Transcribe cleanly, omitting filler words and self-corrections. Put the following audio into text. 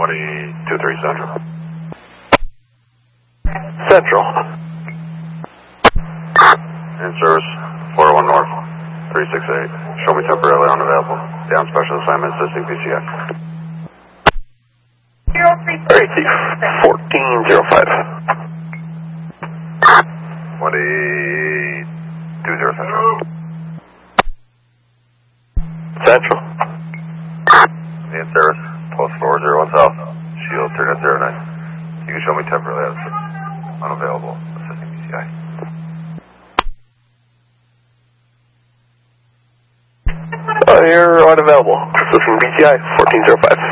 2023 Central. Central. In service, 401 North, 368. Show me temporarily unavailable. Down special assignment assisting PCI. 1405. 2020 Central. Central. In service, post 401 South, shield 3909. You can show me temporarily unavailable assisting PCI. You're unavailable. Assisting PCI, 1405.